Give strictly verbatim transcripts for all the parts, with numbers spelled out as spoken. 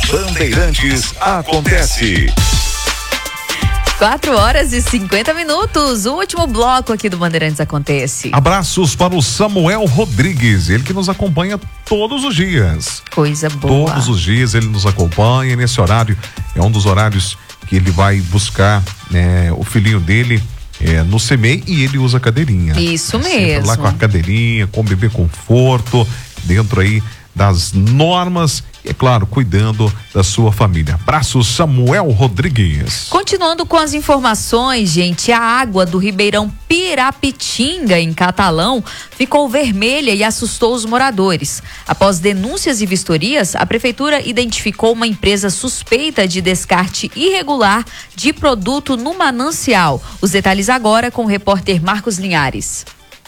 Bandeirantes acontece. quatro horas e cinquenta minutos, o último bloco aqui do Bandeirantes acontece. Abraços para o Samuel Rodrigues, ele que nos acompanha todos os dias. Coisa boa. Todos os dias ele nos acompanha, nesse horário é um dos horários que ele vai buscar, né, o filhinho dele é, no C M E I, e ele usa cadeirinha. Isso é mesmo. Lá com a cadeirinha, com o bebê conforto, dentro aí das normas e, é claro, cuidando da sua família. Abraço, Samuel Rodrigues. Continuando com as informações, gente, a água do Ribeirão Pirapitinga, em Catalão, ficou vermelha e assustou os moradores. Após denúncias e vistorias, a prefeitura identificou uma empresa suspeita de descarte irregular de produto no manancial. Os detalhes agora com o repórter Marcos Linhares.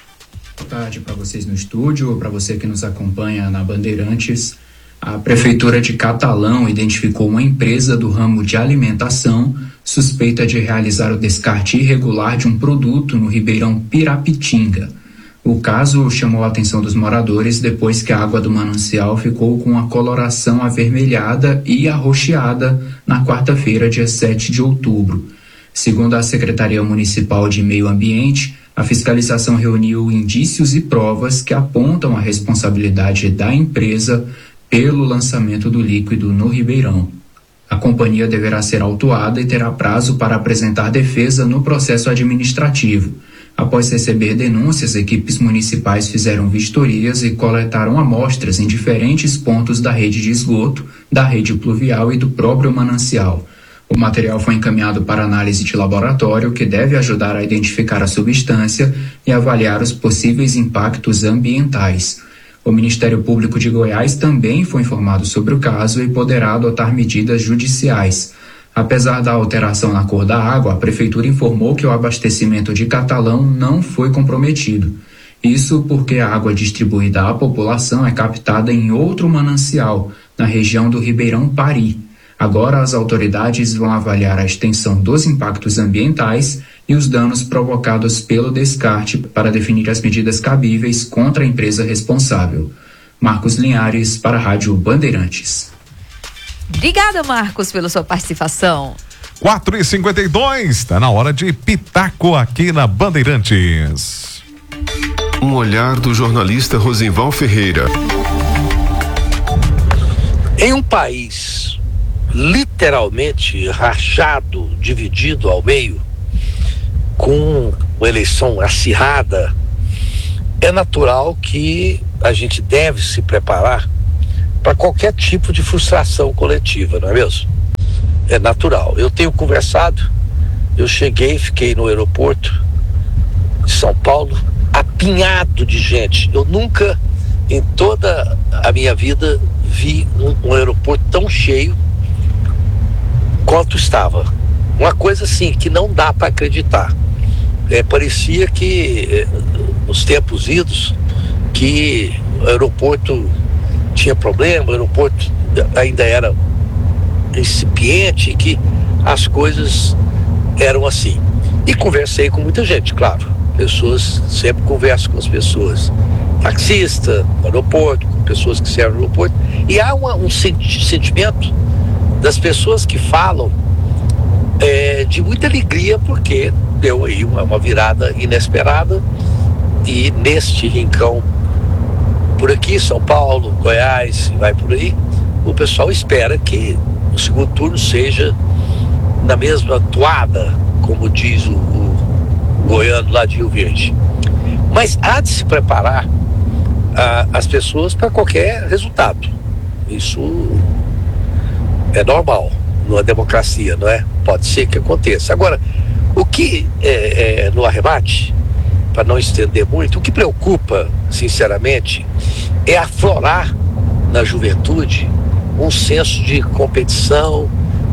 Boa tarde para vocês no estúdio, para você que nos acompanha na Bandeirantes. A Prefeitura de Catalão identificou uma empresa do ramo de alimentação suspeita de realizar o descarte irregular de um produto no Ribeirão Pirapitinga. O caso chamou a atenção dos moradores depois que a água do manancial ficou com a coloração avermelhada e arroxeada na quarta-feira, dia sete de outubro. Segundo a Secretaria Municipal de Meio Ambiente, a fiscalização reuniu indícios e provas que apontam a responsabilidade da empresa pelo lançamento do líquido no Ribeirão. A companhia deverá ser autuada e terá prazo para apresentar defesa no processo administrativo. Após receber denúncias, equipes municipais fizeram vistorias e coletaram amostras em diferentes pontos da rede de esgoto, da rede pluvial e do próprio manancial. O material foi encaminhado para análise de laboratório, que deve ajudar a identificar a substância e avaliar os possíveis impactos ambientais. O Ministério Público de Goiás também foi informado sobre o caso e poderá adotar medidas judiciais. Apesar da alteração na cor da água, a Prefeitura informou que o abastecimento de Catalão não foi comprometido. Isso porque a água distribuída à população é captada em outro manancial, na região do Ribeirão Pari. Agora as autoridades vão avaliar a extensão dos impactos ambientais e os danos provocados pelo descarte para definir as medidas cabíveis contra a empresa responsável. Marcos Linhares, para a Rádio Bandeirantes. Obrigada, Marcos, pela sua participação. quatro e cinquenta e dois, está na hora de Pitaco aqui na Bandeirantes. Um olhar do jornalista Rosenval Ferreira. Em um país literalmente rachado, dividido ao meio, com uma eleição acirrada, é natural que a gente deve se preparar para qualquer tipo de frustração coletiva, não é mesmo? É natural. Eu tenho conversado, eu cheguei, fiquei no aeroporto de São Paulo, apinhado de gente. Eu nunca, em toda a minha vida, vi um, um aeroporto tão cheio quanto estava. Uma coisa assim que não dá para acreditar. É, parecia que é, nos tempos idos que o aeroporto tinha problema, o aeroporto ainda era incipiente, que as coisas eram assim. E conversei com muita gente, claro. Pessoas, sempre converso com as pessoas. Taxista, no aeroporto, com pessoas que servem no aeroporto. E há uma, um sentimento das pessoas que falam é, de muita alegria, porque deu aí uma, uma virada inesperada, e neste rincão por aqui, São Paulo, Goiás, vai por aí, o pessoal espera que o segundo turno seja na mesma toada, como diz o, o goiano lá de Rio Verde. Mas há de se preparar a, as pessoas para qualquer resultado. Isso é normal numa democracia, não é? Pode ser que aconteça. Agora, o que é, é, no arremate, para não estender muito, o que preocupa, sinceramente, é aflorar na juventude um senso de competição,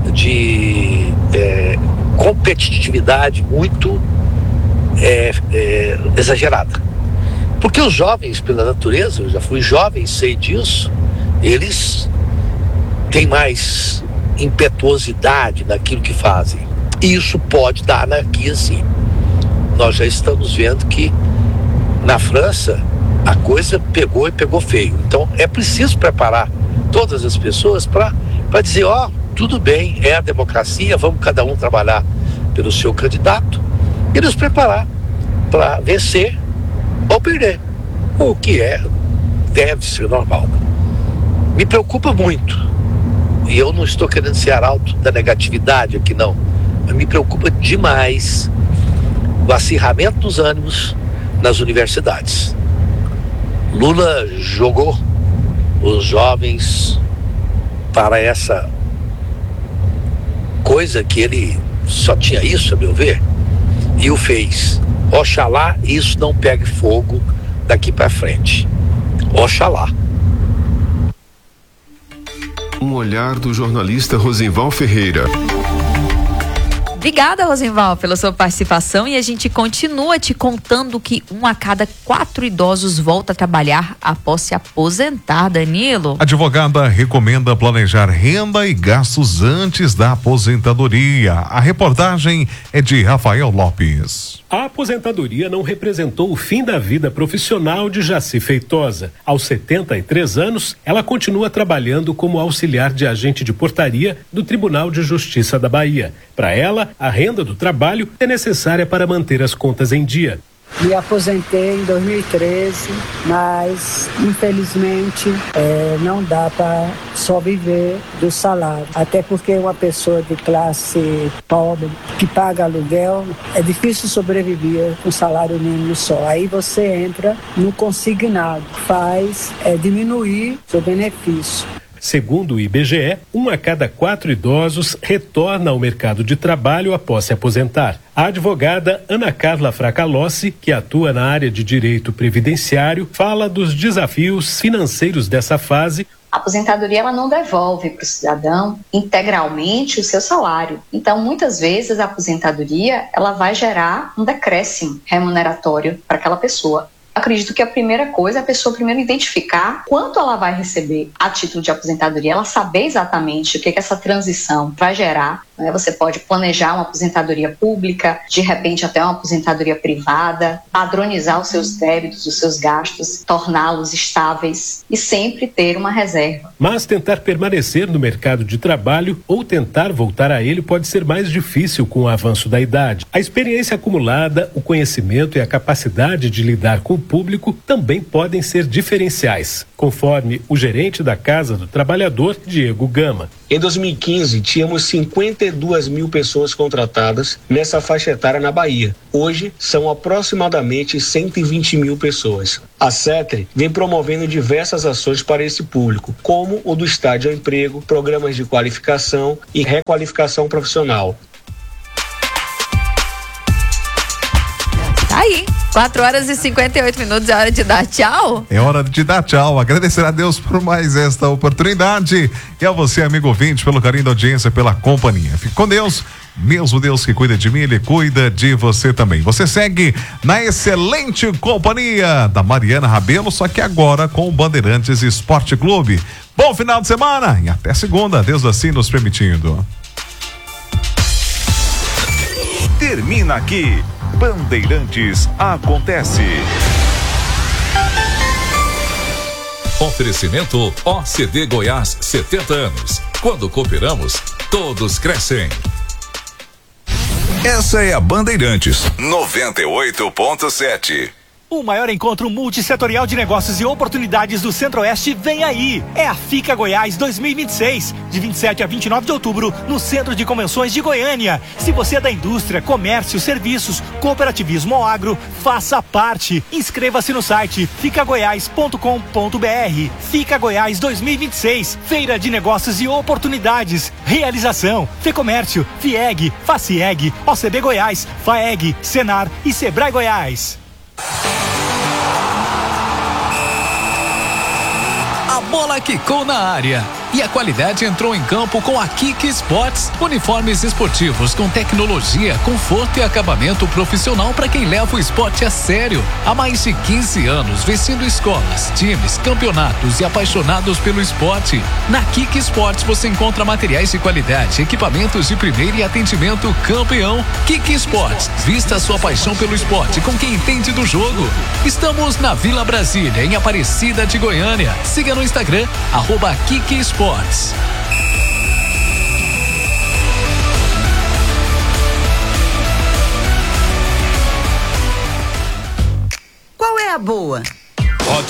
de é, competitividade muito é, é, exagerada. Porque os jovens, pela natureza, eu já fui jovem, sei disso, eles têm mais impetuosidade naquilo que fazem. E isso pode dar anarquia, sim. Nós já estamos vendo que na França a coisa pegou e pegou feio. Então é preciso preparar todas as pessoas para para dizer, ó, tudo bem, é a democracia, vamos cada um trabalhar pelo seu candidato e nos preparar para vencer ou perder, o que é, deve ser normal. Me preocupa muito, e eu não estou querendo ser arauto da negatividade aqui não, mas me preocupa demais o acirramento dos ânimos nas universidades. Lula jogou os jovens para essa coisa que ele só tinha isso, a meu ver, e o fez. Oxalá isso não pegue fogo daqui para frente. Oxalá. Um olhar do jornalista Rosenval Ferreira. Obrigada, Rosenval, pela sua participação, e a gente continua te contando que um a cada quatro idosos volta a trabalhar após se aposentar, Danilo. A advogada recomenda planejar renda e gastos antes da aposentadoria. A reportagem é de Rafael Lopes. A aposentadoria não representou o fim da vida profissional de Jaci Feitosa. Aos setenta e três anos, ela continua trabalhando como auxiliar de agente de portaria do Tribunal de Justiça da Bahia. Para ela, a renda do trabalho é necessária para manter as contas em dia. Me aposentei em dois mil e treze, mas infelizmente é, não dá para só viver do salário. Até porque uma pessoa de classe pobre que paga aluguel, é difícil sobreviver com salário mínimo só. Aí você entra no consignado, faz é, diminuir seu benefício. Segundo o I B G E, um a cada quatro idosos retorna ao mercado de trabalho após se aposentar. A advogada Ana Carla Fracalossi, que atua na área de direito previdenciário, fala dos desafios financeiros dessa fase. A aposentadoria ela não devolve para o cidadão integralmente o seu salário. Então, muitas vezes, a aposentadoria ela vai gerar um decréscimo remuneratório para aquela pessoa. Acredito que a primeira coisa é a pessoa primeiro identificar quanto ela vai receber a título de aposentadoria, ela saber exatamente o que, que essa transição vai gerar. Né? Você pode planejar uma aposentadoria pública, de repente até uma aposentadoria privada, padronizar os seus débitos, os seus gastos, torná-los estáveis e sempre ter uma reserva. Mas tentar permanecer no mercado de trabalho ou tentar voltar a ele pode ser mais difícil com o avanço da idade. A experiência acumulada, o conhecimento e a capacidade de lidar com o público também podem ser diferenciais, conforme o gerente da Casa do Trabalhador, Diego Gama. Em dois mil e quinze, tínhamos cinquenta e duas mil pessoas contratadas nessa faixa etária na Bahia. Hoje, são aproximadamente cento e vinte mil pessoas. A CETRE vem promovendo diversas ações para esse público, como o do estágio ao emprego, programas de qualificação e requalificação profissional. Tá aí. quatro horas e cinquenta e oito minutos, é hora de dar tchau? É hora de dar tchau. Agradecer a Deus por mais esta oportunidade e a você, amigo ouvinte, pelo carinho da audiência, pela companhia. Fique com Deus. Mesmo Deus que cuida de mim, Ele cuida de você também. Você segue na excelente companhia da Mariana Rabelo, só que agora com o Bandeirantes Esporte Clube. Bom final de semana e até segunda, Deus assim nos permitindo. Termina aqui. Bandeirantes acontece. Oferecimento O C D Goiás, setenta anos. Quando cooperamos, todos crescem. Essa é a Bandeirantes noventa e oito ponto sete. O maior encontro multissetorial de negócios e oportunidades do Centro-Oeste vem aí. É a FICA Goiás dois mil e vinte e seis, de vinte e sete a vinte e nove de outubro, no Centro de Convenções de Goiânia. Se você é da indústria, comércio, serviços, cooperativismo ou agro, faça parte. Inscreva-se no site fica goiás ponto com ponto br. FICA Goiás dois mil e vinte e seis, Feira de Negócios e Oportunidades. Realização: Fecomércio, FIEG, Facieg, O C B Goiás, FAEG, Senar e Sebrae Goiás. A bola quicou na área e a qualidade entrou em campo com a Kik Sports. Uniformes esportivos com tecnologia, conforto e acabamento profissional para quem leva o esporte a sério. Há mais de quinze anos, vestindo escolas, times, campeonatos e apaixonados pelo esporte. Na Kik Sports você encontra materiais de qualidade, equipamentos de primeira e atendimento campeão. Kik Sports, vista a sua paixão pelo esporte com quem entende do jogo. Estamos na Vila Brasília, em Aparecida de Goiânia. Siga no Instagram, arroba Kik Sports. boa.